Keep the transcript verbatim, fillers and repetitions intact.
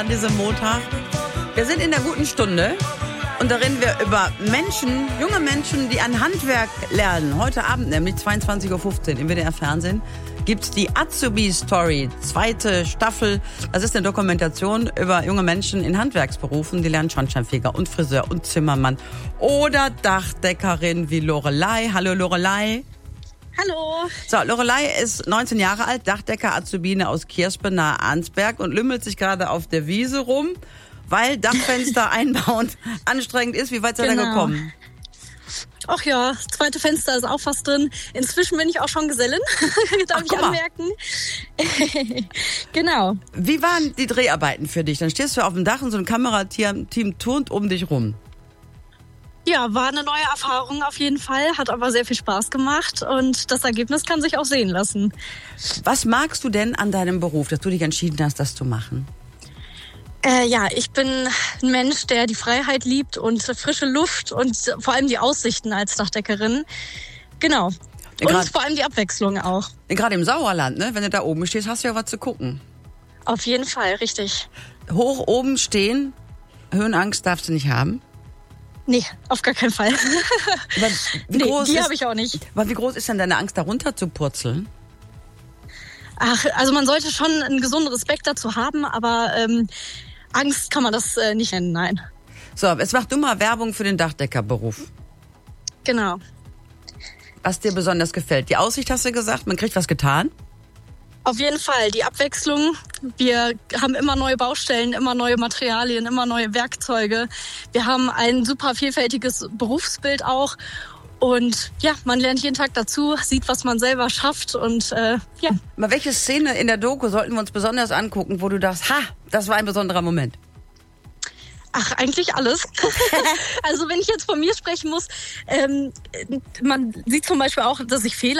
an diesem Montag. Wir sind in der guten Stunde und da reden wir über Menschen, junge Menschen, die ein Handwerk lernen. Heute Abend nämlich zweiundzwanzig Uhr fünfzehn im W D R Fernsehen gibt's die Azubi-Story, zweite Staffel. Das ist eine Dokumentation über junge Menschen in Handwerksberufen. Die lernen Schornsteinfeger und Friseur und Zimmermann oder Dachdeckerin wie Lorelei. Hallo Lorelei. Hallo. So, Lorelei ist neunzehn Jahre alt, Dachdecker, Azubine aus Kierspe nahe Arnsberg und lümmelt sich gerade auf der Wiese rum, weil Dachfenster einbauen anstrengend ist. Wie weit seid ihr Genau. gekommen? Ach ja, das zweite Fenster ist auch fast drin. Inzwischen bin ich auch schon Gesellin, darf Ach, ich guck mal. anmerken. Genau. Wie waren die Dreharbeiten für dich? Dann stehst du auf dem Dach und so ein Kamerateam Team turnt um dich rum. Ja, war eine neue Erfahrung auf jeden Fall, hat aber sehr viel Spaß gemacht und das Ergebnis kann sich auch sehen lassen. Was magst du denn an deinem Beruf, dass du dich entschieden hast, das zu machen? Äh, ja, ich bin ein Mensch, der die Freiheit liebt und frische Luft und vor allem die Aussichten als Dachdeckerin. Genau. Und Grad- vor allem die Abwechslung auch. Gerade im Sauerland, ne? Wenn du da oben stehst, hast du ja was zu gucken. Auf jeden Fall, richtig. Hoch oben stehen, Höhenangst darfst du nicht haben. Nee, auf gar keinen Fall. Aber wie Nee, groß die ist, habe ich auch nicht. aber wie groß ist denn deine Angst, da runter zu purzeln? Ach, also man sollte schon einen gesunden Respekt dazu haben, aber ähm, Angst kann man das äh, nicht nennen, nein. So, es macht immer Werbung für den Dachdeckerberuf. Genau. Was dir besonders gefällt. Die Aussicht hast du gesagt, man kriegt was getan. Auf jeden Fall, die Abwechslung. Wir haben immer neue Baustellen, immer neue Materialien, immer neue Werkzeuge. Wir haben ein super vielfältiges Berufsbild auch. Und ja, man lernt jeden Tag dazu, sieht, was man selber schafft und äh, ja. Mal welche Szene in der Doku sollten wir uns besonders angucken, wo du dachtest, ha, das war ein besonderer Moment? Ach, eigentlich alles. Also wenn ich jetzt von mir sprechen muss, ähm, man sieht zum Beispiel auch, dass ich Fehler